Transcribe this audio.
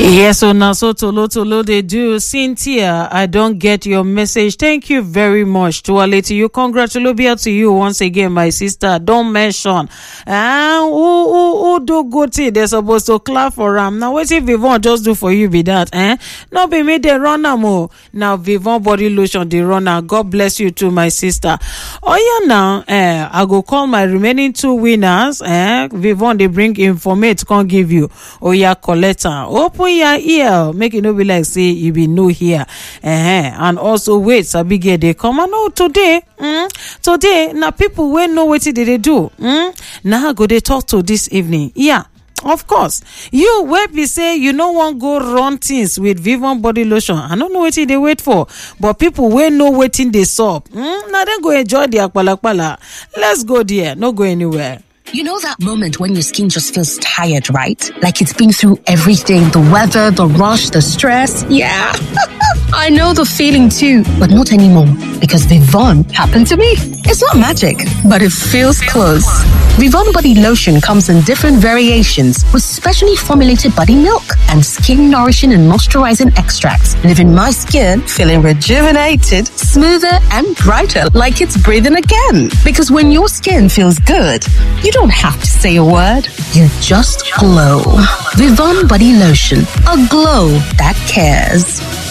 Yes, so now so Tolo they do. Cynthia, I don't get your message. Thank you very much. To you. Congratulations to you once again, my sister. Don't mention. Who do good thing? They're supposed to clap for them. Now what if Vivon just do for you be that? No be me they run more. Now Vivon body lotion they run now. God bless you too, my sister. Oh yeah, now I go call my remaining 2 winners. Vivon they bring informate can't give you. Oh yeah, collector. Open your ear, make it no be like say you be no here. And also wait, Sabi get they come and no today. Today now people wey know what did they do. Now go they talk to this evening. Yeah. Of course, you where be say you no want go run things with Vivon body lotion. I don't know what they wait for, but people wey know waiting they sup. Now then go enjoy the akpala. Let's go there. No go anywhere. You know that moment when your skin just feels tired, right? Like it's been through everything, the weather, the rush, the stress. Yeah, I know the feeling too, but not anymore because Vivon happened to me. It's not magic, but it feels close. Vivon body lotion comes in different variations with specially formulated body milk and skin nourishing and moisturizing extracts, leaving my skin feeling rejuvenated, smoother and brighter like it's breathing again. Because when your skin feels good, you don't have to say a word. You just glow. Vivon body lotion, a glow that cares.